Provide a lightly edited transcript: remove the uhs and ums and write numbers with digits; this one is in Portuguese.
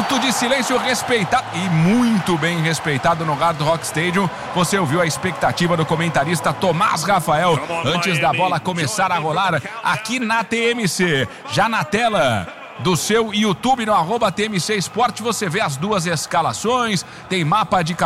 minuto de silêncio respeitado e muito bem respeitado no Hard Rock Stadium. Você ouviu a expectativa do comentarista Tomás Rafael antes da bola começar a rolar aqui na TMC. Já na tela do seu YouTube, no @TMC Esporte, você vê as duas escalações, tem mapa de